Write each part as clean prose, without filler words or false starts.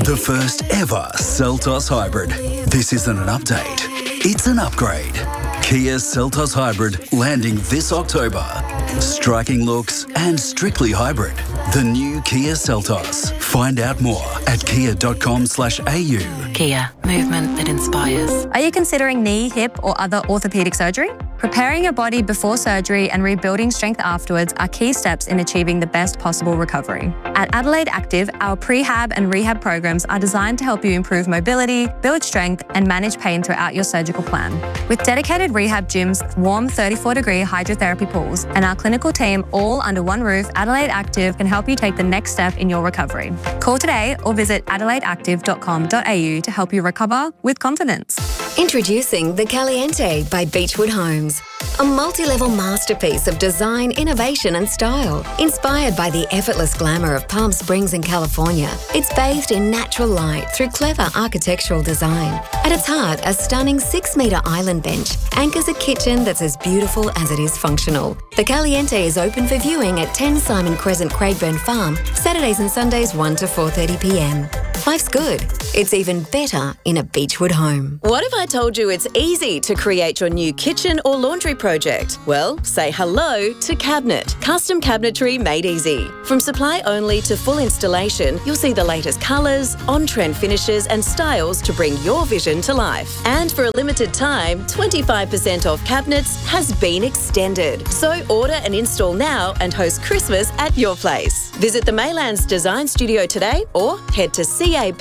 The first ever Seltos Hybrid. This isn't an update, it's an upgrade. Kia Seltos Hybrid landing this October. Striking looks and strictly hybrid. The new Kia Seltos. Find out more at kia.com/au. Kia, movement that inspires. Are you considering knee, hip or other orthopaedic surgery? Preparing your body before surgery and rebuilding strength afterwards are key steps in achieving the best possible recovery. At Adelaide Active, our prehab and rehab programs are designed to help you improve mobility, build strength and manage pain throughout your surgical plan. With dedicated rehab gyms, warm 34-degree hydrotherapy pools and our clinical team all under one roof, Adelaide Active can help you take the next step in your recovery. Call today or visit adelaideactive.com.au to help you recover with confidence. Introducing the Caliente by Beechwood Homes. A multi-level masterpiece of design, innovation and style. Inspired by the effortless glamour of Palm Springs in California, it's bathed in natural light through clever architectural design. At its heart, a stunning 6-metre island bench anchors a kitchen that's as beautiful as it is functional. The Caliente is open for viewing at 10 Simon Crescent, Craigburn Farm, Saturdays and Sundays 1 to 4:30pm. Life's good. It's even better in a Beechwood home. What if I told you it's easy to create your new kitchen or laundry project? Well, say hello to Cabinet. Custom cabinetry made easy. From supply only to full installation, you'll see the latest colours, on-trend finishes and styles to bring your vision to life. And for a limited time, 25% off cabinets has been extended. So order and install now and host Christmas at your place. Visit the Maylands Design Studio today or head to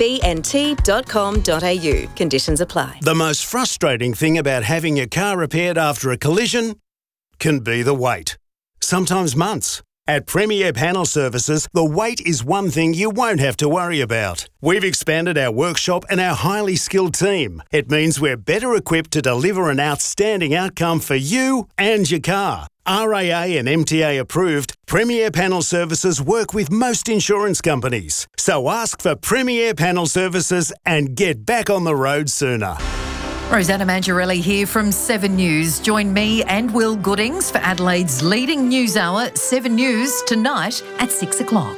cabnt.com.au. Conditions apply. The most frustrating thing about having your car repaired after a collision can be the wait. Sometimes months. At Premier Panel Services, the wait is one thing you won't have to worry about. We've expanded our workshop and our highly skilled team. It means we're better equipped to deliver an outstanding outcome for you and your car. RAA and MTA approved, Premier Panel Services work with most insurance companies. So ask for Premier Panel Services and get back on the road sooner. Rosanna Mangiarelli here from 7 News. Join me and Will Goodings for Adelaide's leading news hour, 7 News, tonight at 6 o'clock.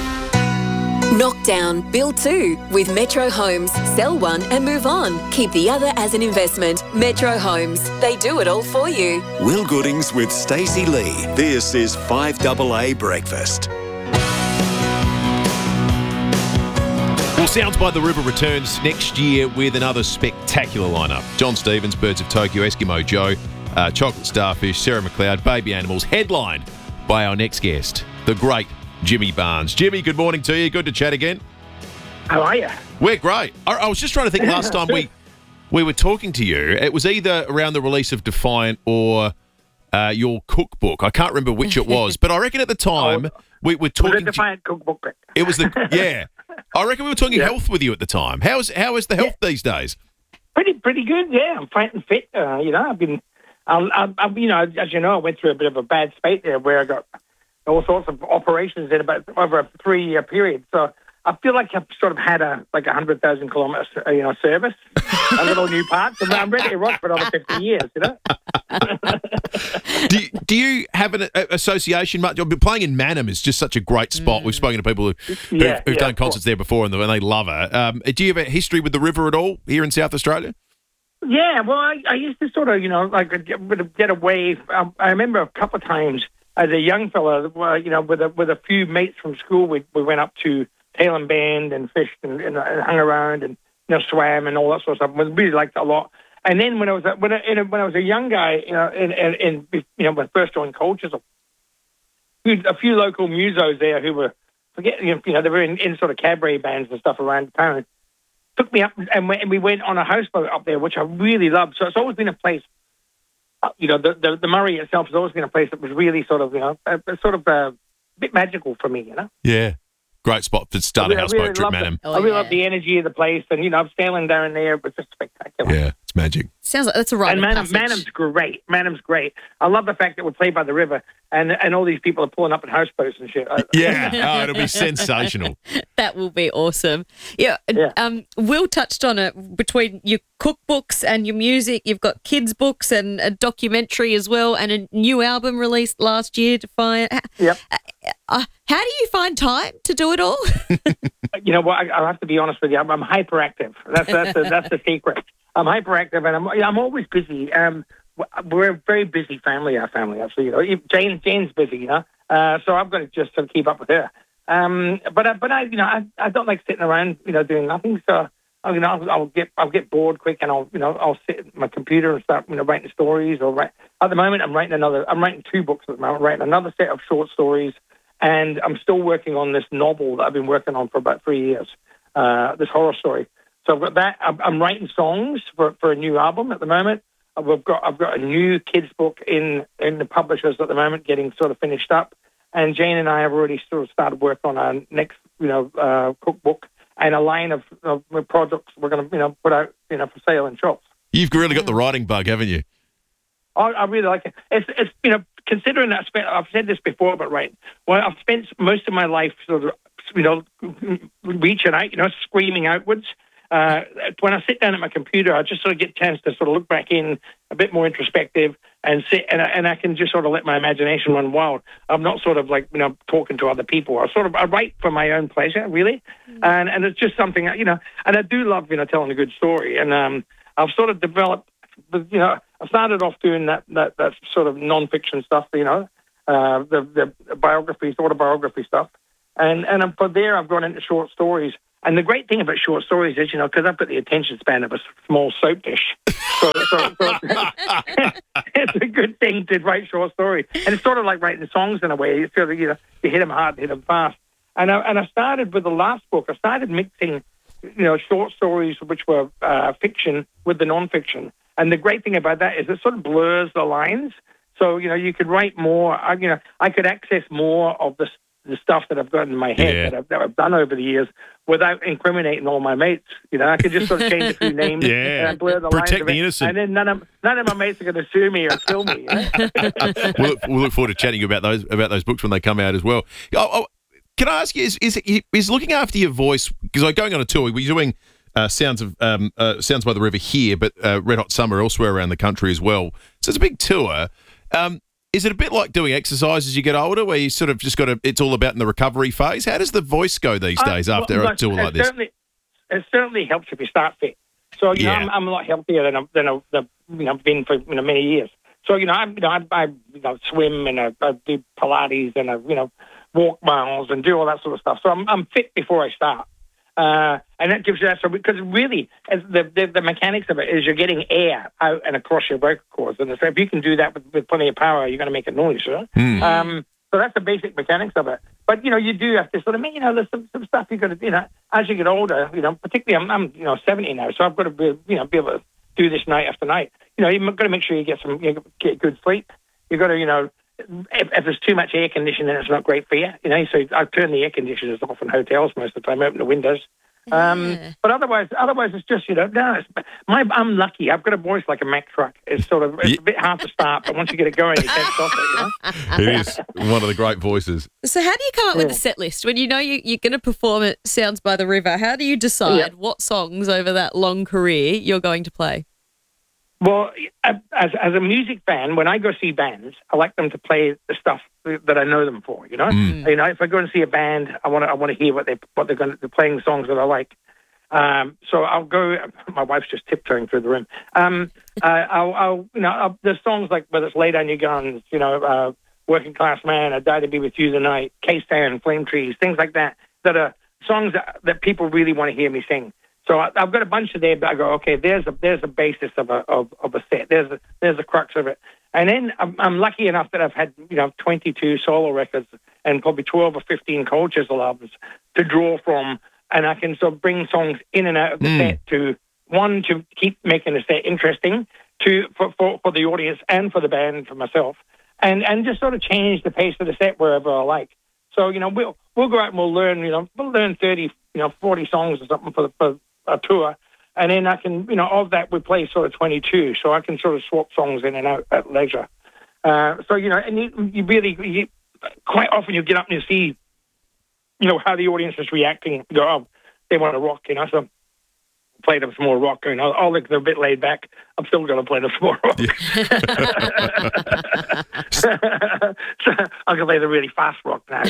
Knock down, build 2 with Metro Homes. Sell one and move on. Keep the other as an investment. Metro Homes. They do it all for you. Will Goodings with Stacey Lee. This is 5AA Breakfast. Well, Sounds by the River returns next year with another spectacular lineup. John Stevens, Birds of Tokyo, Eskimo Joe, Chocolate Starfish, Sarah McLeod, Baby Animals, headlined by our next guest, the great Jimmy Barnes. Jimmy, good morning to you. Good to chat again. How are you? We're great. I was just trying to think last time we were talking to you, it was either around the release of Defiant or your cookbook. I can't remember which it was, but I reckon at the time we were talking... It was a Defiant cookbook. It was the... Yeah. I reckon we were talking health with you at the time. How is the health these days? Pretty good. Yeah, I'm fighting fit. I've been, as you know, I went through a bit of a bad spate there where I got all sorts of operations in about over a 3-year period. So I feel like I've sort of had a 100,000 kilometre, service, a little new parts, and I'm ready to rock for another 50 years. Do you have an association much? Playing in Mannum is just such a great spot. We've spoken to people who've done concerts there before and they love it. Do you have a history with the river at all here in South Australia? Yeah, well, I used to sort of, get away. I remember a couple of times as a young fella, with a few mates from school, we went up to Tail and Bend and fished and hung around and swam and all that sort of stuff. We really liked it a lot. And then when I was a young guy, when I first joined Cultures, a few local musos there who were they were in sort of cabaret bands and stuff around town. Took me up and we went on a houseboat up there, which I really loved. So it's always been a place. The Murray itself has always been a place that was really sort of a bit magical for me. Yeah. Great spot to start a houseboat trip, Mannum. I really love the energy of the place, and I'm sailing down there. It was just spectacular. Yeah, it's magic. Sounds like that's a rite of passage. Mannum's great. Mannum's great. I love the fact that we play by the river, and all these people are pulling up in houseboats and shit. It'll be sensational. That will be awesome. Yeah. Will touched on it between your cookbooks and your music. You've got kids' books and a documentary as well, and a new album released last year, Defiant. Yep. How do you find time to do it all? You know what? I'll have to be honest with you. I'm hyperactive. That's the secret. I'm hyperactive, and I'm always busy. We're a very busy family. Our family, actually. You know, Jane's busy. You know, so I've got to just sort of keep up with her. But I don't like sitting around, you know, doing nothing. So I'll get bored quick, and I'll sit at my computer and start, you know, writing stories. At the moment, I'm writing 2 books at the moment. I'm writing another set of short stories, and I'm still working on this novel that I've been working on for about 3 years. This horror story. So I've got that. I'm writing songs for a new album at the moment. I've got a new kids book in the publishers at the moment, getting sort of finished up. And Jane and I have already sort of started work on our next, cookbook and a line of products we're going to, put out, for sale in shops. You've really got the writing bug, haven't you? I really like it. It's considering that I've said this before, but right, well, I've spent most of my life sort of, reaching out, screaming outwards. When I sit down at my computer, I just sort of get a chance to sort of look back in, a bit more introspective, and sit, and I can just sort of let my imagination run wild. I'm not sort of like, talking to other people. I write for my own pleasure, really, and it's just something, and I do love, telling a good story, and I've sort of developed, I started off doing that sort of non-fiction stuff, the biographies, autobiography stuff, and from there I've gone into short stories. And the great thing about short stories is, because I've got the attention span of a small soap dish. So it's a good thing to write short stories. And it's sort of like writing songs in a way. You sort of, you hit them hard, hit them fast. And I started with the last book. I started mixing, short stories which were fiction with the non-fiction. And the great thing about that is it sort of blurs the lines. So, you could write more. I could access more of the stuff that I've got in my head that I've done over the years without incriminating all my mates. I could just sort of change a few names and blur the lines Protect of the it. innocent. And then none of my mates are going to sue me or kill me. We'll look forward to chatting about those books when they come out as well. Can I ask you, is looking after your voice, because going on a tour, we're doing Sounds by the River here, but Red Hot Summer elsewhere around the country as well. So it's a big tour. Is it a bit like doing exercise as you get older, where you sort of just it's all about in the recovery phase? How does the voice go these days after a tour like this? It certainly helps if you start fit. So I'm a lot healthier than I've been for many years. So I swim and I do Pilates and I walk miles and do all that sort of stuff. So I'm fit before I start. And that gives you that, because really, as the mechanics of it is you're getting air out and across your vocal cords, and so if you can do that with plenty of power, you're going to make a noise. So that's the basic mechanics of it. But you do have to sort of, there's some stuff you got to, as you get older, particularly I'm 70 now, so I've got to be able to do this night after night. You've got to make sure you get good sleep. You've got to, if there's too much air conditioning, it's not great for you. So I turn the air conditioners off in hotels most of the time, open the windows. But otherwise, it's just I'm lucky. I've got a voice like a Mack truck. It's a bit hard to start, but once you get it going, you can't stop it. It is one of the great voices. So how do you come up with a set list when you're going to perform at Sounds by the River? How do you decide what songs over that long career you're going to play? Well, as a music fan, when I go see bands, I like them to play the stuff that I know them for. If I go and see a band, I want to hear what they're playing songs that I like. So I'll go. My wife's just tiptoeing through the room. There's songs like whether it's Lay Down Your Guns, Working Class Man, I Die to Be With You Tonight, K-Stan, Flame Trees, things like that. That are songs that people really want to hear me sing. So I've got a bunch of there, but I go, okay, there's a basis of a set. There's the crux of it. And then I'm lucky enough that I've had 22 solo records and probably 12 or 15 Cold Chisel albums to draw from, and I can sort of bring songs in and out of the set to keep making the set interesting, for the audience and for the band and for myself, and just sort of change the pace of the set wherever I like. So we'll go out and we'll learn 30 40 songs or something for a tour, and then I can, of that we play sort of 22, so I can sort of swap songs in and out at leisure. And you really quite often you get up and you see, how the audience is reacting. You go, oh, they want to rock, So play them some more rock. You know, I'll look a bit laid back. I'm still going to play them some more rock. So I'm going to play the really fast rock now.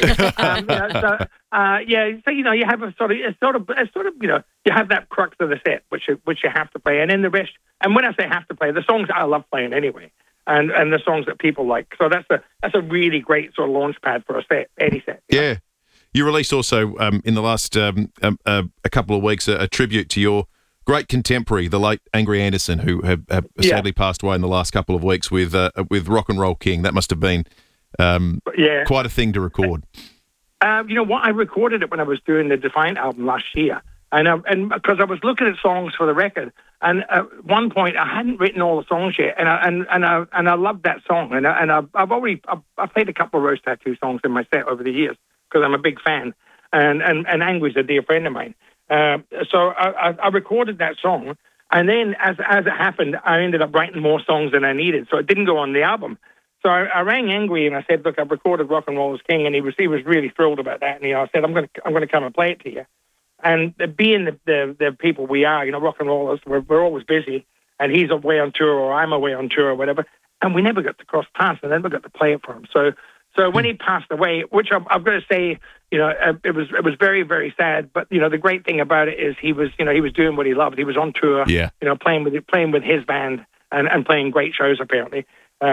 So you have a sort of, you know, you have that crux of the set, which you have to play, and then the rest. And when I say have to play, the songs I love playing anyway, and the songs that people like. So that's a really great sort of launch pad for a set, any set. Yeah. You released also in the last a couple of weeks a tribute to your great contemporary, the late Angry Anderson, who have sadly passed away in the last couple of weeks with Rock and Roll King. That must have been quite a thing to record. You know what? I recorded it when I was doing the Defiant album last year, and because I was looking at songs for the record, and at one point I hadn't written all the songs yet, and I loved that song, and I've played a couple of Rose Tattoo songs in my set over the years, because I'm a big fan, and Angry's a dear friend of mine. So I recorded that song, and then as it happened, I ended up writing more songs than I needed, so it didn't go on the album. So I rang Angry and I said, "Look, I've recorded Rock and Roll King," and he was really thrilled about that. And I said, "I'm going to come and play it to you." And being the people we are, you know, rock and rollers, we're always busy, and he's away on tour or I'm away on tour or whatever, and we never got to cross paths, and never got to play it for him. So when he passed away, which I've got to say, you know, it was very, very sad. But you know, the great thing about it is he was doing what he loved. He was on tour, you know, playing with his band and playing great shows apparently.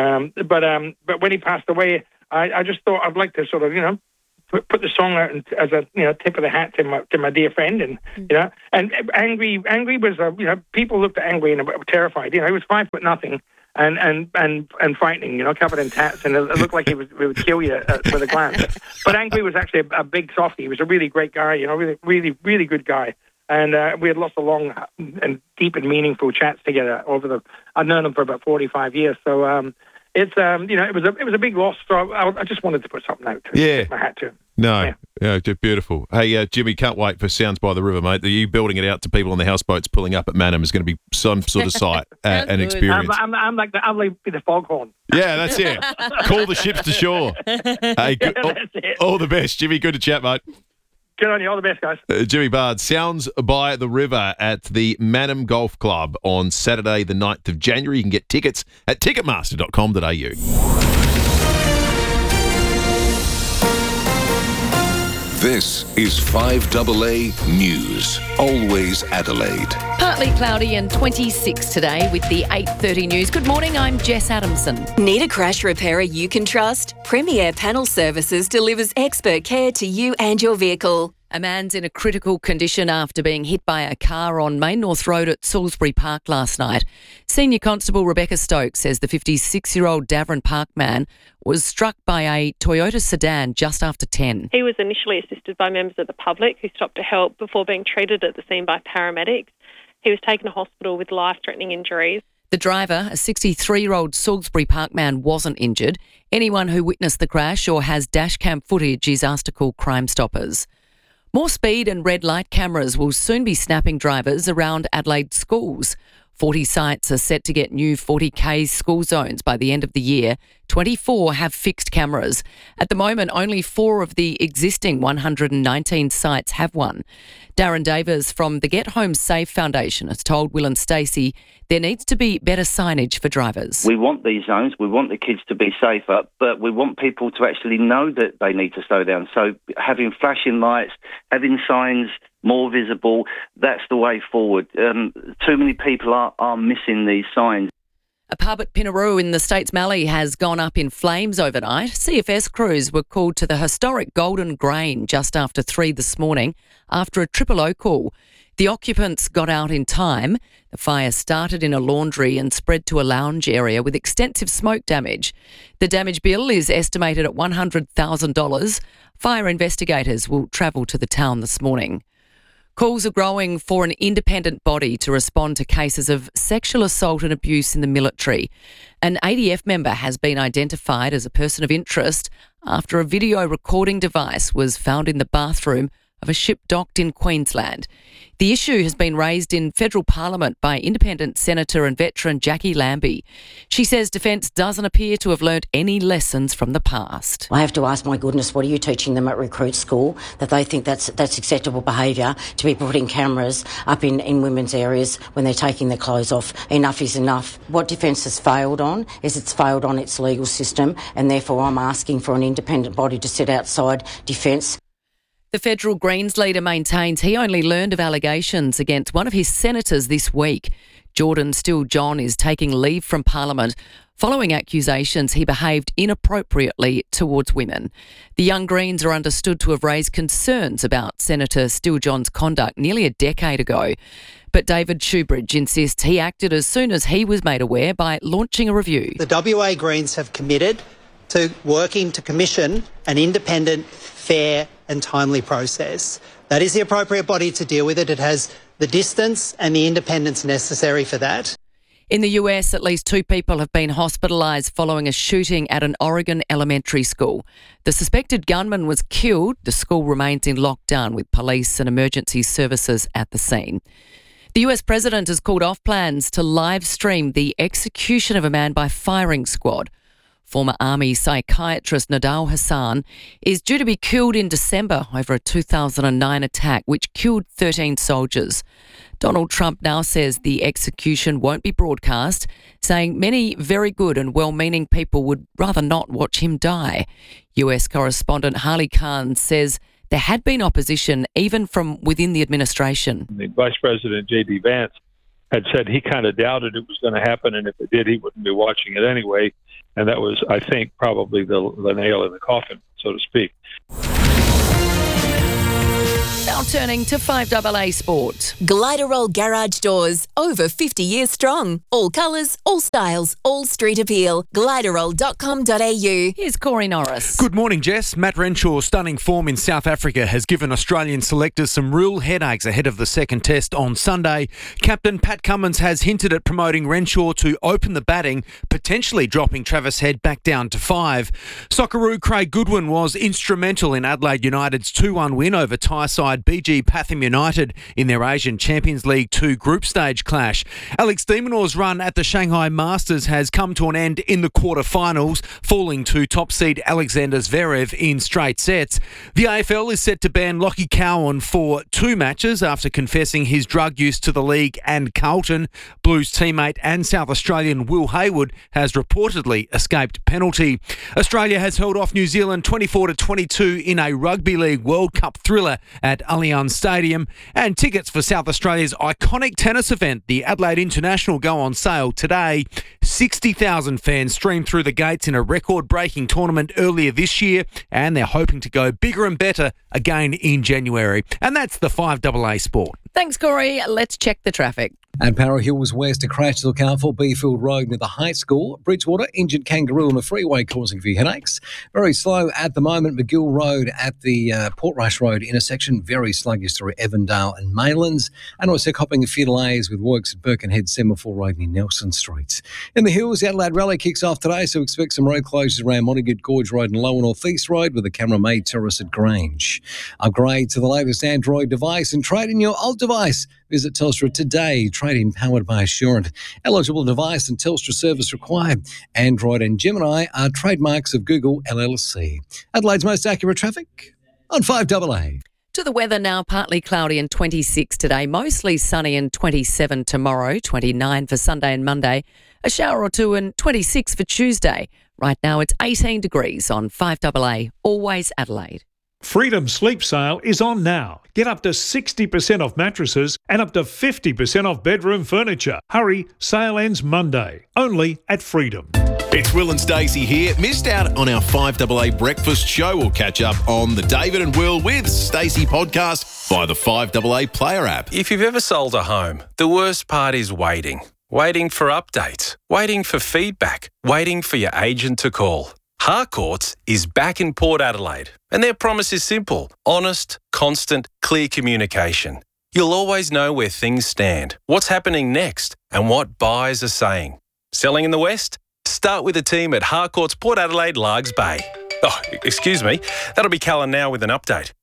But when he passed away, I just thought I'd like to sort of, you know, put the song out as a, you know, tip of the hat to my dear friend, and you know, and Angry was you know, people looked at Angry and were terrified. You know, he was 5'0" and frightening, you know, covered in tats, and it looked like he would kill you with a glance. But Angry was actually a big softie. He was a really great guy, you know, really, really good guy. And we had lots of long and deep and meaningful chats together I've known him for about 45 years. So it's you know, it was a big loss. So I just wanted to put something out to tip my hat to him. No, yeah, beautiful. Hey, Jimmy, can't wait for Sounds by the River, mate. Are you building it out to people on the houseboats pulling up at Manham is going to be some sort of sight and experience. I'm like the foghorn. Yeah, that's it. Call the ships to shore. Hey, all the best, Jimmy. Good to chat, mate. Good on you. All the best, guys. Jimmy Bard, Sounds by the River at the Manham Golf Club on Saturday, the 9th of January. You can get tickets at ticketmaster.com.au. This is 5AA News. Always Adelaide. Partly cloudy and 26 today with the 8:30 news. Good morning, I'm Jess Adamson. Need a crash repairer you can trust? Premier Panel Services delivers expert care to you and your vehicle. A man's in a critical condition after being hit by a car on Main North Road at Salisbury Park last night. Senior Constable Rebecca Stokes says the 56-year-old Davern Park man was struck by a Toyota sedan just after 10. He was initially assisted by members of the public who stopped to help before being treated at the scene by paramedics. He was taken to hospital with life-threatening injuries. The driver, a 63-year-old Salisbury Park man, wasn't injured. Anyone who witnessed the crash or has dashcam footage is asked to call Crime Stoppers. More speed and red light cameras will soon be snapping drivers around Adelaide schools. 40 sites are set to get new 40K school zones by the end of the year. 24 have fixed cameras. At the moment, only 4 of the existing 119 sites have one. Darren Davis from the Get Home Safe Foundation has told Will and Stacey there needs to be better signage for drivers. We want these zones, we want the kids to be safer, but we want people to actually know that they need to slow down. So having flashing lights, having signs more visible, that's the way forward. Too many people are missing these signs. A pub at Pinnaroo in the States Mallee has gone up in flames overnight. CFS crews were called to the historic Golden Grain just after 3 this morning after a triple O call. The occupants got out in time. The fire started in a laundry and spread to a lounge area with extensive smoke damage. The damage bill is estimated at $100,000. Fire investigators will travel to the town this morning. Calls are growing for an independent body to respond to cases of sexual assault and abuse in the military. An ADF member has been identified as a person of interest after a video recording device was found in the bathroom of a ship docked in Queensland. The issue has been raised in federal parliament by independent senator and veteran Jackie Lambie. She says Defence doesn't appear to have learnt any lessons from the past. I have to ask, my goodness, what are you teaching them at recruit school, that they think that's acceptable behaviour to be putting cameras up in women's areas when they're taking their clothes off? Enough is enough. What Defence has failed on is it's failed on its legal system, and therefore I'm asking for an independent body to sit outside Defence. The federal Greens leader maintains he only learned of allegations against one of his senators this week. Jordan Steele-John is taking leave from Parliament following accusations he behaved inappropriately towards women. The Young Greens are understood to have raised concerns about Senator Steele-John's conduct nearly a decade ago. But David Shoebridge insists he acted as soon as he was made aware by launching a review. The WA Greens have committed to working to commission an independent, fair and timely process. That is the appropriate body to deal with it. It has the distance and the independence necessary for that. In the US, at least 2 people have been hospitalised following a shooting at an Oregon elementary school. The suspected gunman was killed. The school remains in lockdown with police and emergency services at the scene. The US president has called off plans to live stream the execution of a man by firing squad. Former Army psychiatrist Nidal Hasan is due to be killed in December over a 2009 attack which killed 13 soldiers. Donald Trump now says the execution won't be broadcast, saying many very good and well-meaning people would rather not watch him die. US correspondent Harley Khan says there had been opposition even from within the administration. The Vice President J.D. Vance had said he kind of doubted it was going to happen, and if it did, he wouldn't be watching it anyway. And that was, I think, probably the nail in the coffin, so to speak. Now turning to 5AA Sport. Gliderol Garage Doors, over 50 years strong. All colours, all styles, all street appeal. Gliderol.com.au. Here's Corey Norris. Good morning, Jess. Matt Renshaw's stunning form in South Africa has given Australian selectors some real headaches ahead of the second test on Sunday. Captain Pat Cummins has hinted at promoting Renshaw to open the batting, potentially dropping Travis Head back down to 5. Socceroo Craig Goodwin was instrumental in Adelaide United's 2-1 win over Tyreside BG Pathum United in their Asian Champions League 2 group stage clash. Alex de Minaur's run at the Shanghai Masters has come to an end in the quarterfinals, falling to top seed Alexander Zverev in straight sets. The AFL is set to ban Lockie Cowan for 2 matches after confessing his drug use to the league and Carlton. Blues teammate and South Australian Will Hayward has reportedly escaped penalty. Australia has held off New Zealand 24-22 in a Rugby League World Cup thriller at Allianz Stadium, and tickets for South Australia's iconic tennis event, the Adelaide International, go on sale today. 60,000 fans streamed through the gates in a record-breaking tournament earlier this year, and they're hoping to go bigger and better again in January. And that's the 5AA Sport. Thanks, Corey. Let's check the traffic. At Para Hills West, a crash to look out for Beefield Road near the high school. Bridgewater, injured kangaroo on the freeway causing a few headaches. Very slow at the moment. McGill Road at the Portrush Road intersection. Very sluggish through Evandale and Maylands. And also copping a few delays with works at Birkenhead Semaphore Road near Nelson Street. In the hills, the Adelaide Rally kicks off today, so expect some road closures around Montague Gorge Road and Lower North East Road with the camera made terrace at Grange. Upgrade to the latest Android device and trade in your old device. Visit Telstra today. Trade-in powered by Assurant. Eligible device and Telstra service required. Android and Gemini are trademarks of Google LLC. Adelaide's most accurate traffic on 5AA. To the weather now, partly cloudy and 26 today, mostly sunny and 27 tomorrow, 29 for Sunday and Monday, a shower or two and 26 for Tuesday. Right now it's 18 degrees on 5AA, always Adelaide. Freedom Sleep Sale is on now. Get up to 60% off mattresses and up to 50% off bedroom furniture. Hurry, sale ends Monday. Only at Freedom. It's Will and Stacey here. Missed out on our 5AA breakfast show? We'll catch up on the David and Will with Stacey podcast via the 5AA Player app. If you've ever sold a home, the worst part is waiting. Waiting for updates. Waiting for feedback. Waiting for your agent to call. Harcourts is back in Port Adelaide, and their promise is simple: honest, constant, clear communication. You'll always know where things stand, what's happening next, and what buyers are saying. Selling in the West? Start with the team at Harcourts Port Adelaide Largs Bay. Oh, excuse me, that'll be Callan now with an update.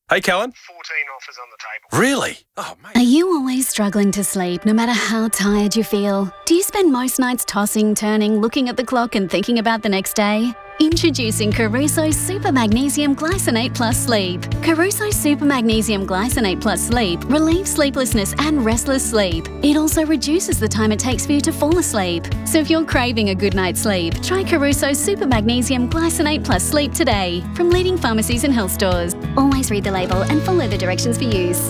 Hey, Callan. 14 offers on the table. Really? Oh, mate. Are you always struggling to sleep no matter how tired you feel? Do you spend most nights tossing, turning, looking at the clock and thinking about the next day? Introducing Caruso Super Magnesium Glycinate Plus Sleep. Caruso Super Magnesium Glycinate Plus Sleep relieves sleeplessness and restless sleep. It also reduces the time it takes for you to fall asleep. So if you're craving a good night's sleep, try Caruso Super Magnesium Glycinate Plus Sleep today from leading pharmacies and health stores. Always read the label and follow the directions for use.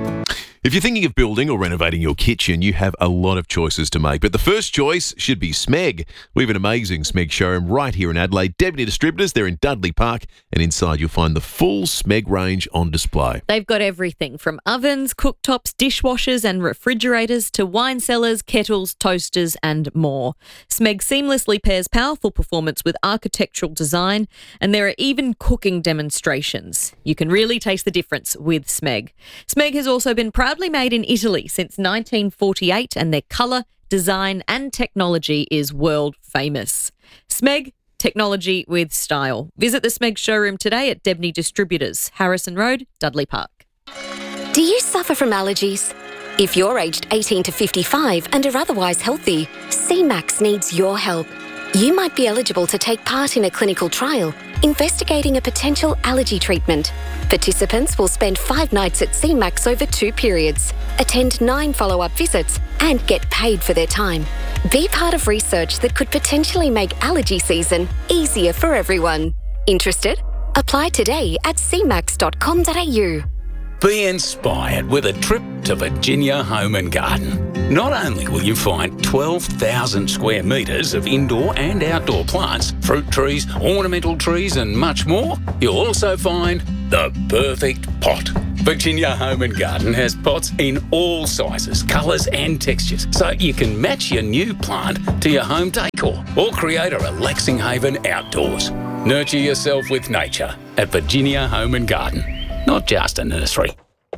If you're thinking of building or renovating your kitchen, you have a lot of choices to make. But the first choice should be Smeg. We have an amazing Smeg showroom right here in Adelaide. Deputy Distributors, they're in Dudley Park, and inside you'll find the full Smeg range on display. They've got everything from ovens, cooktops, dishwashers and refrigerators to wine cellars, kettles, toasters and more. Smeg seamlessly pairs powerful performance with architectural design, and there are even cooking demonstrations. You can really taste the difference with Smeg. Smeg has also been proudly made in Italy since 1948, and their colour, design and technology is world famous. Smeg, technology with style. Visit the Smeg showroom today at Debney Distributors, Harrison Road, Dudley Park. Do you suffer from allergies? If you're aged 18 to 55 and are otherwise healthy, CMAX needs your help. You might be eligible to take part in a clinical trial investigating a potential allergy treatment. Participants will spend 5 nights at CMAX over 2 periods, attend 9 follow-up visits, and get paid for their time. Be part of research that could potentially make allergy season easier for everyone. Interested? Apply today at cmax.com.au. Be inspired with a trip to Virginia Home and Garden. Not only will you find 12,000 square metres of indoor and outdoor plants, fruit trees, ornamental trees and much more, you'll also find the perfect pot. Virginia Home and Garden has pots in all sizes, colours and textures, so you can match your new plant to your home decor or create a relaxing haven outdoors. Nurture yourself with nature at Virginia Home and Garden. Not just a nursery.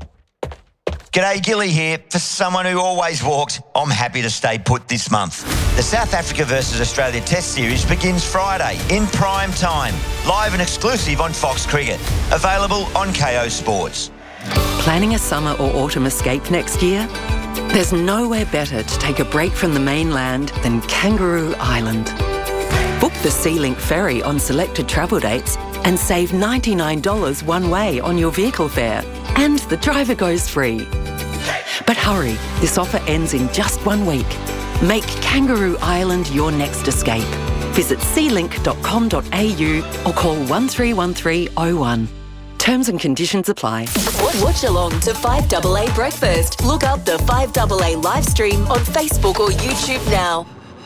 G'day, Gilly here. For someone who always walked, I'm happy to stay put this month. The South Africa versus Australia Test Series begins Friday in prime time, live and exclusive on Fox Cricket. Available on KO Sports. Planning a summer or autumn escape next year? There's nowhere better to take a break from the mainland than Kangaroo Island. Book the SeaLink ferry on selected travel dates and save $99 one way on your vehicle fare. And the driver goes free. But hurry, this offer ends in just 1 week. Make Kangaroo Island your next escape. Visit sealink.com.au or call 131301. Terms and conditions apply. Watch along to 5AA Breakfast. Look up the 5AA live stream on Facebook or YouTube now.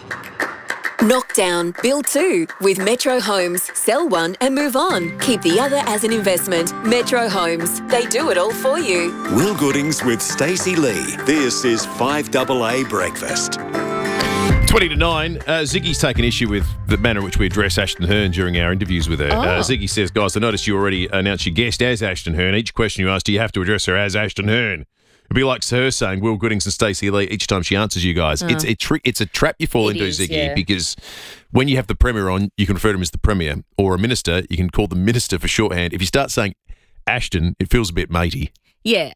Knockdown, build 2 with Metro Homes. Sell one and move on. Keep the other as an investment. Metro Homes. They do it all for you. Will Goodings with Stacey Lee. This is 5AA Breakfast. 20 to 9, Ziggy's taken issue with the manner in which we address Ashton Hearn during our interviews with her. Ziggy says, guys, I noticed you already announced your guest as Ashton Hearn. Each question you ask, do you have to address her as Ashton Hearn? It'd be like her saying Will Goodings and Stacey Lee each time she answers you guys. It's a trap you fall into, Ziggy, because when you have the Premier on, you can refer to him as the Premier, or a Minister, you can call the Minister for shorthand. If you start saying Ashton, it feels a bit matey. Yeah,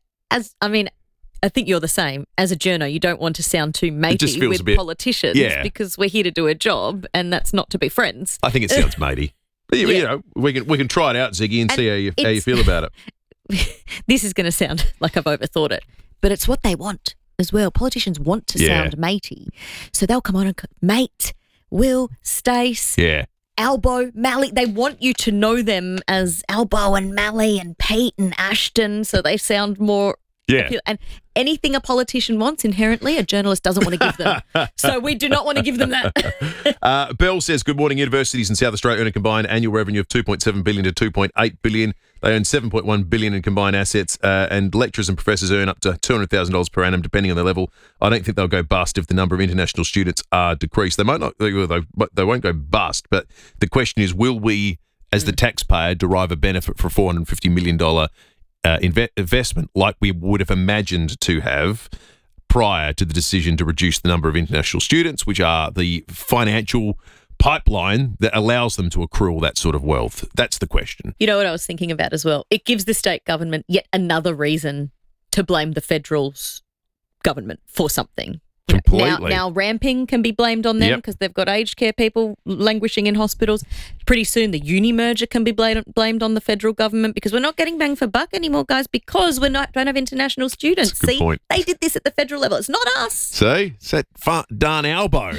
I think you're the same. As a journo, you don't want to sound too matey with politicians because we're here to do a job and that's not to be friends. I think it sounds matey. You know, we can try it out, Ziggy, and see how you feel about it. This is going to sound like I've overthought it, but it's what they want as well. Politicians want to sound matey. So they'll come on and mate, Will, Stace, Albo, Mally. They want you to know them as Albo and Mally and Pete and Ashton, so they sound more appealing. And anything a politician wants inherently, a journalist doesn't want to give them. So we do not want to give them that. Bell says, good morning. Universities in South Australia earn a combined annual revenue of $2.7 billion to $2.8 billion. They earn $7.1 billion in combined assets, and lecturers and professors earn up to $200,000 per annum, depending on their level. I don't think they'll go bust if the number of international students are decreased. They might not. They won't go bust. But the question is, will we, as the taxpayer, derive a benefit for a $450 million investment like we would have imagined to have prior to the decision to reduce the number of international students, which are the financial pipeline that allows them to accrue all that sort of wealth? That's the question. You know what I was thinking about as well? It gives the state government yet another reason to blame the federal government for something. Completely. Now ramping can be blamed on them because they've got aged care people languishing in hospitals. Pretty soon the uni merger can be blamed on the federal government because we're not getting bang for buck anymore, guys, because don't have international students. That's a good point. They did this at the federal level. It's not us. See? It's that darn elbow.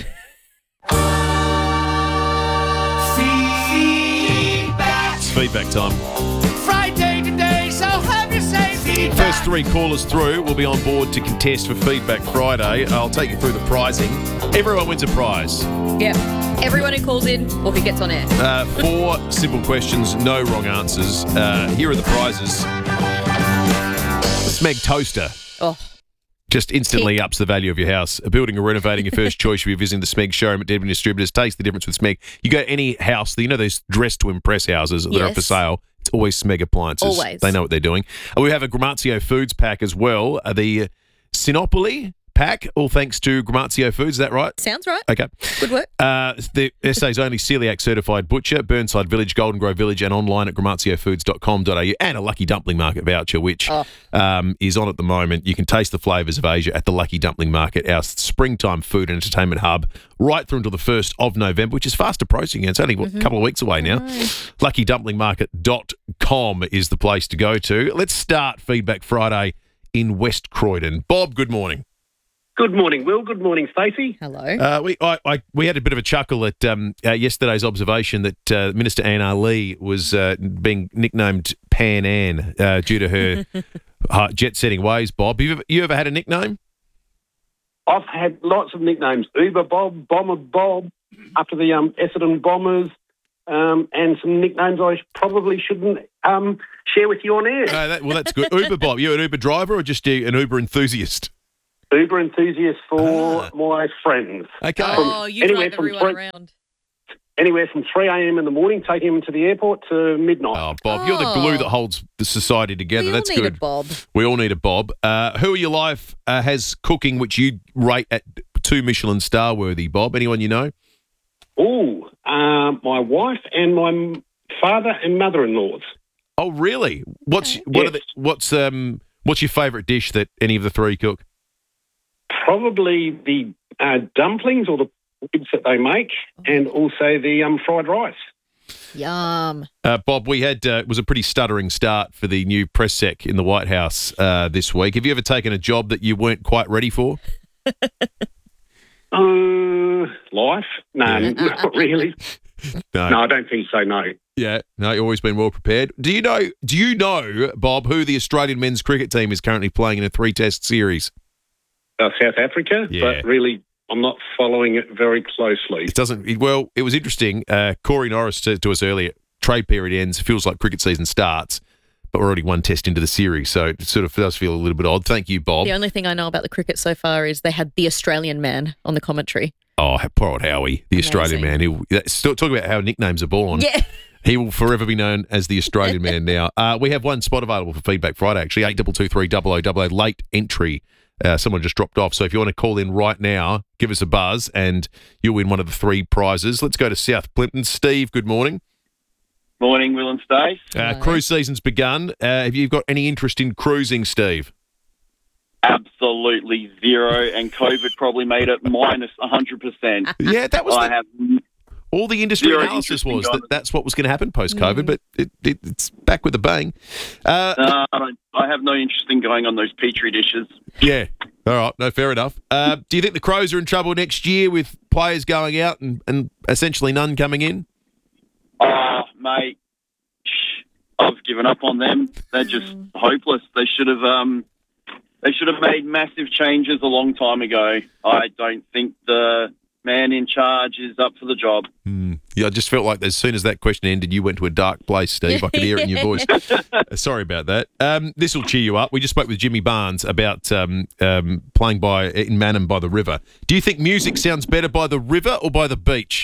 It's feedback time. Friday today, so have your say feedback. First 3 callers through will be on board to contest for Feedback Friday. I'll take you through the prizing. Everyone wins a prize. Yep. Everyone who calls in or who gets on air. 4 simple questions, no wrong answers. Here are the prizes. Smeg Toaster. Oh. Just instantly ups the value of your house. Building or renovating your first choice, you'll be visiting the Smeg showroom at Deadman Distributors. Taste the difference with Smeg. You go any house, you know those dressed to impress houses that are for sale. It's always Smeg appliances. Always. They know what they're doing. We have a Gramazio Foods pack as well. The Sinopoli pack, all thanks to Gramazio Foods. Is that right? Sounds right. Okay. Good work. The SA's only celiac certified butcher, Burnside Village, Golden Grove Village, and online at gramaziofoods.com.au, and a Lucky Dumpling Market voucher, which is on at the moment. You can taste the flavours of Asia at the Lucky Dumpling Market, our springtime food and entertainment hub, right through until the 1st of November, which is fast approaching. It's only a couple of weeks away now. LuckyDumplingMarket.com is the place to go to. Let's start Feedback Friday in West Croydon. Bob, good morning. Good morning, Will. Good morning, Stacey. Hello. We had a bit of a chuckle at yesterday's observation that Minister Anne Ali was being nicknamed Pan Ann due to her jet-setting ways. Bob, you ever had a nickname? I've had lots of nicknames. Uber Bob, Bomber Bob, after the Essendon Bombers, and some nicknames I probably shouldn't share with you on air. That's good. Uber Bob, you an Uber driver or just an Uber enthusiast? Uber enthusiast for my friends. Okay. You drive everyone around. Anywhere from 3 a.m. in the morning, taking them to the airport to midnight. Oh, Bob, you're the glue that holds the society together. That's good. We all need a Bob. We all need a Bob. Who in your life has cooking which you rate at 2 Michelin star worthy, Bob? Anyone you know? My wife and my father and mother-in-laws. Oh, really? What's your favourite dish that any of the 3 cook? Probably the dumplings or the ribs that they make, and also the fried rice. Yum. Bob, we had it was a pretty stuttering start for the new press sec in the White House this week. Have you ever taken a job that you weren't quite ready for? Life? No, not really. No, I don't think so, no. Yeah, no, you've always been well prepared. Do you know, Bob, who the Australian men's cricket team is currently playing in a 3-test series? South Africa, but really I'm not following it very closely. It was interesting. Corey Norris said to us earlier, trade period ends, feels like cricket season starts, but we're already 1 test into the series, so it sort of does feel a little bit odd. Thank you, Bob. The only thing I know about the cricket so far is they had the Australian man on the commentary. Oh, poor old Howie, the Australian man. Still talk about how nicknames are born. Yeah. He will forever be known as the Australian man now. We have one spot available for Feedback Friday, actually, 8223 0000, late entry. Someone just dropped off. So if you want to call in right now, give us a buzz and you'll win one of the 3 prizes. Let's go to South Plympton. Steve, good morning. Morning, Will and Stace. Cruise season's begun. Have you got any interest in cruising, Steve? Absolutely zero, and COVID probably made it minus 100%. Yeah, that was all the industry zero analysis was that's what was going to happen post-COVID, but it's back with a bang. I have no interest in going on those Petri dishes. Yeah, all right, no, fair enough. Do you think the Crows are in trouble next year with players going out and essentially none coming in? Oh, mate, I've given up on them. They're just hopeless. They should have made massive changes a long time ago. I don't think the man in charge is up for the job. Yeah, I just felt like as soon as that question ended, you went to a dark place, Steve. I could hear it in your voice. Sorry about that. This will cheer you up. We just spoke with Jimmy Barnes about playing in Mannum by the river. Do you think music sounds better by the river or by the beach?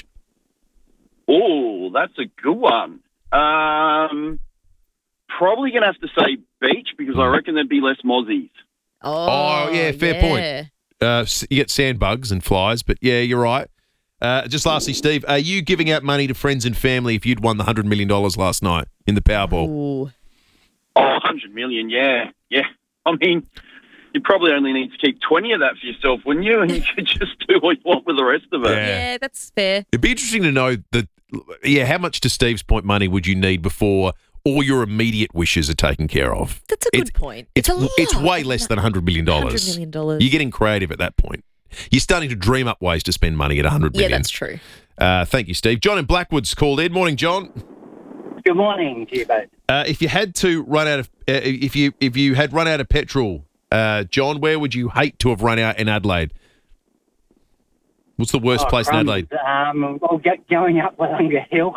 Oh, that's a good one. Probably going to have to say beach because I reckon there'd be less mozzies. Oh yeah, fair point. You get sandbugs and flies, but yeah, you're right. Just lastly, Steve, are you giving out money to friends and family if you'd won the $100 million last night in the Powerball? Ooh. Oh, 100 million, yeah. I mean, you probably only need to keep 20 of that for yourself, wouldn't you? And you could just do what you want with the rest of it. Yeah, that's fair. It'd be interesting to know how much, to Steve's point, money would you need before all your immediate wishes are taken care of? That's a good point. It's way less than $100 million. $100 million. You're getting creative at that point. You're starting to dream up ways to spend money at $100 million. Yeah, that's true. Thank you, Steve. John in Blackwood's called in. Morning, John. Good morning to you both. If you had to run out of, if you had run out of petrol, John, where would you hate to have run out in Adelaide? What's the worst place in Adelaide? Going up Wallunga Hill.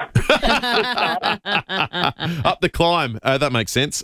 Up the climb. That makes sense.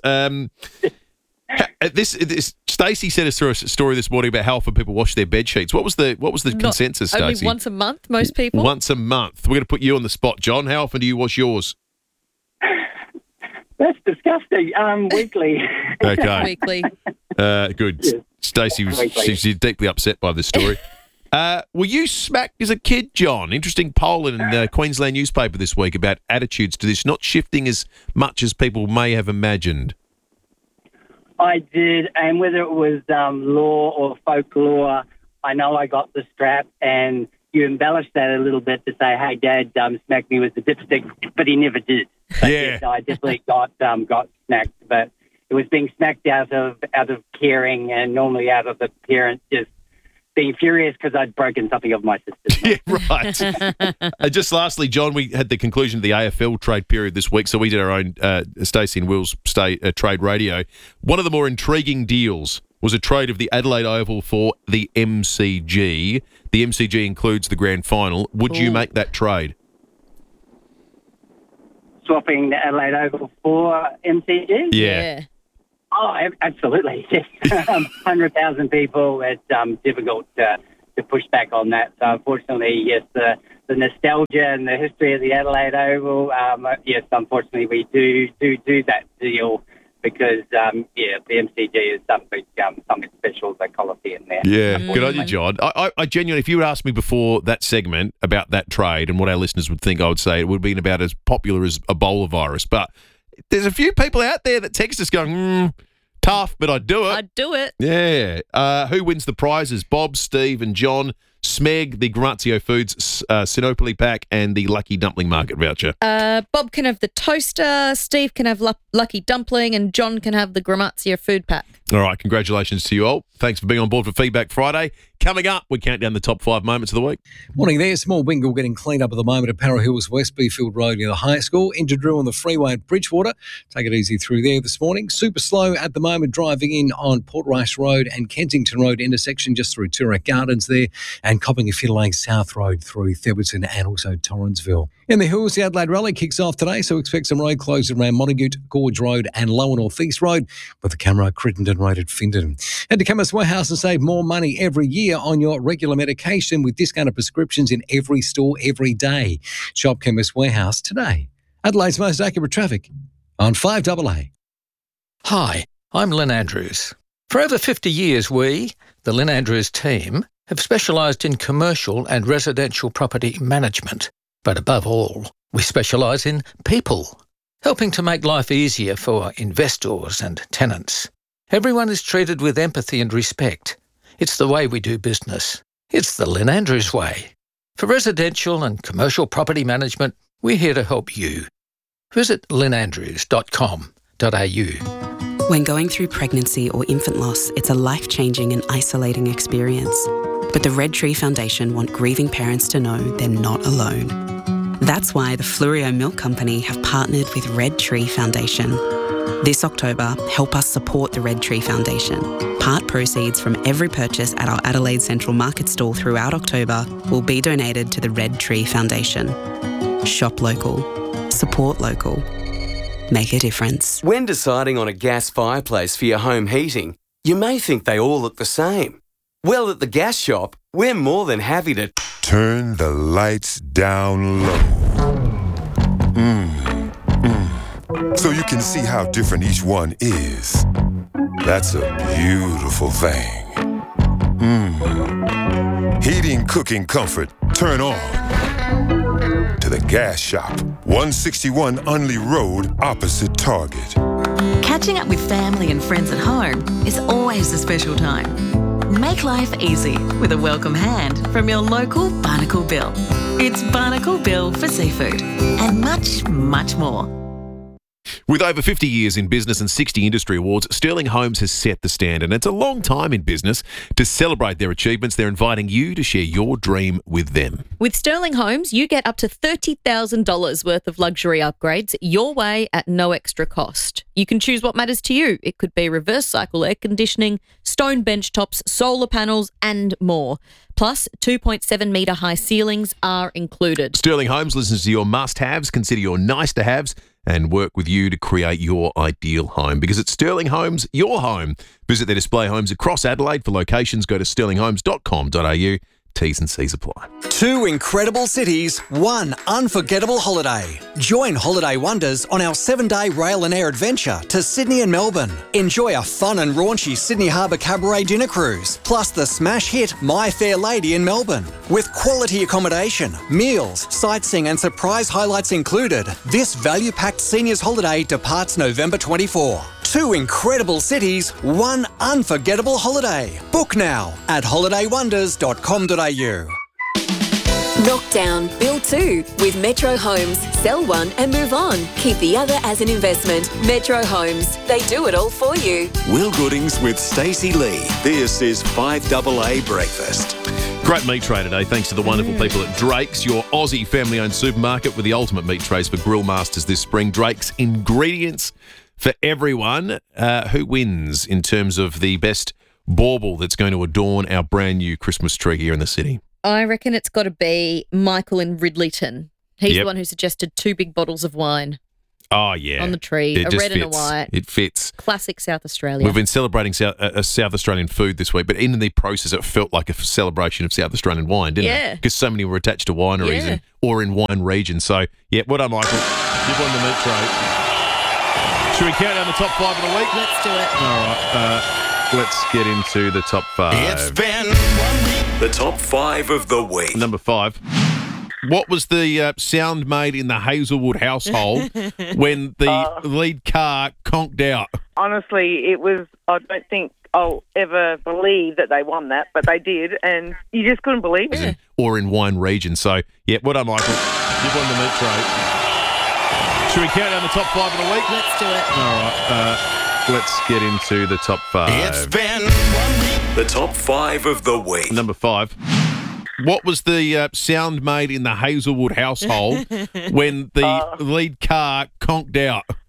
Stacey sent us through a story this morning about how often people wash their bed sheets. What was the consensus, Stacey? Only once a month, most people. Once a month. We're going to put you on the spot, John. How often do you wash yours? That's disgusting. Weekly. Okay. Weekly. Good. Yeah. Stacey, she's deeply upset by this story. Were you smacked as a kid, John? Interesting poll in the Queensland newspaper this week about attitudes to this not shifting as much as people may have imagined. I did, and whether it was law or folklore, I know I got the strap, and you embellished that a little bit to say, hey, Dad smacked me with the dipstick, but he never did. But yes, I definitely got smacked, but it was being smacked out of caring and normally out of the parent just being furious because I'd broken something of my sister's. Yeah, right. Just lastly, John, we had the conclusion of the AFL trade period this week, so we did our own Stacey and Will's trade radio. One of the more intriguing deals was a trade of the Adelaide Oval for the MCG. The MCG includes the grand final. Would you make that trade? Swapping the Adelaide Oval for MCG? Yeah. Oh, absolutely. 100,000 people, it's difficult to push back on that. So unfortunately, yes, the nostalgia and the history of the Adelaide Oval, yes, unfortunately we do that deal because, the MCG is something special, the Coliseum there. Yeah, good on you, John. I genuinely, if you would ask me before that segment about that trade and what our listeners would think, I would say it would have been about as popular as Ebola virus. But there's a few people out there that text us going, tough, but I'd do it. I'd do it. Yeah. Who wins the prizes? Bob, Steve and John. Smeg, the Grazio Foods Sinopoli pack, and the Lucky Dumpling Market voucher. Bob can have the toaster, Steve can have Lucky Dumpling, and John can have the Grazio food pack. All right, congratulations to you all. Thanks for being on board for Feedback Friday. Coming up, we count down the top 5 moments of the week. Morning there. Small wingle getting cleaned up at the moment at Para Hills West Beefield Road near the high school. Injadrew on the freeway at Bridgewater. Take it easy through there this morning. Super slow at the moment driving in on Port Rice Road and Kensington Road intersection just through Toorak Gardens there, and copping a Fiddle Lane South Road through Theberton and also Torrensville. In the hills, the Adelaide Rally kicks off today, so expect some road closures around Montague, Gorge Road and Lower North East Road with the camera Crittenden Road at Findon. Head to Chemist Warehouse and save more money every year on your regular medication with discounted prescriptions in every store every day. Shop Chemist Warehouse today. Adelaide's most accurate traffic on 5AA. Hi, I'm Lynn Andrews. For over 50 years, we, the Lynn Andrews team, have specialised in commercial and residential property management. But above all, we specialise in people, helping to make life easier for investors and tenants. Everyone is treated with empathy and respect. It's the way we do business. It's the Lynn Andrews way. For residential and commercial property management, we're here to help you. Visit lynnandrews.com.au. When going through pregnancy or infant loss, it's a life-changing and isolating experience. But the Red Tree Foundation want grieving parents to know they're not alone. That's why the Flurio Milk Company have partnered with Red Tree Foundation. This October, help us support the Red Tree Foundation. Part proceeds from every purchase at our Adelaide Central Market stall throughout October will be donated to the Red Tree Foundation. Shop local. Support local. Make a difference. When deciding on a gas fireplace for your home heating, you may think they all look the same. Well, at the gas shop, we're more than happy to turn the lights down low. So you can see how different each one is. That's a beautiful thing. Heating, cooking comfort, turn on. To the gas shop, 161 Unley Road, opposite Target. Catching up with family and friends at home is always a special time. Make life easy with a welcome hand from your local Barnacle Bill. It's Barnacle Bill for seafood and much, much more. With over 50 years in business and 60 industry awards, Sterling Homes has set the standard. It's a long time in business. To celebrate their achievements, they're inviting you to share your dream with them. With Sterling Homes, you get up to $30,000 worth of luxury upgrades your way at no extra cost. You can choose what matters to you. It could be reverse cycle air conditioning, stone bench tops, solar panels, and more. Plus, 2.7 metre high ceilings are included. Sterling Homes listens to your must-haves, consider your nice-to-haves, and work with you to create your ideal home. Because at Sterling Homes, your home. Visit their display homes across Adelaide. For locations, go to sterlinghomes.com.au. T's and C's apply. 2 incredible cities, 1 unforgettable holiday. Join Holiday Wonders on our 7-day rail and air adventure to Sydney and Melbourne. Enjoy a fun and raunchy Sydney Harbour Cabaret dinner cruise, plus the smash hit My Fair Lady in Melbourne. With quality accommodation, meals, sightseeing and surprise highlights included, this value-packed seniors holiday departs November 24. 2 incredible cities, 1 unforgettable holiday. Book now at holidaywonders.com.au. Knock down, build 2 with Metro Homes. Sell one and move on. Keep the other as an investment. Metro Homes. They do it all for you. Will Goodings with Stacey Lee. This is 5AA Breakfast. Great meat tray today, thanks to the wonderful people at Drake's, your Aussie family-owned supermarket with the ultimate meat trays for grill masters this spring. Drake's ingredients for everyone. Who wins in terms of the best bauble that's going to adorn our brand new Christmas tree here in the city? I reckon it's got to be Michael in Ridleyton. He's Yep. the one who suggested 2 big bottles of wine Oh, yeah. on the tree, It a just red and a fits. white. It fits. Classic South Australia. We've been celebrating South Australian food this week, but in the process, it felt like a celebration of South Australian wine, didn't Yeah. it? Because so many were attached to wineries or in wine regions. So, yeah, well done, Michael. You've won the meat tray. Should we count down the top 5 of the week? Let's do it. All right. Let's get into the top 5. It's been the top 5 of the week. Number 5. What was the sound made in the Hazelwood household when the lead car conked out? Honestly, it was, I don't think I'll ever believe that they won that, but they did, and you just couldn't believe it. Or in wine region. So, yeah, well done, Michael. You've won the meat tray. Should we count down the top 5 of the week? Let's do it. All right. Let's get into the top 5. It's been the top 5 of the week. Number 5. What was the sound made in the Hazelwood household when the lead car conked out?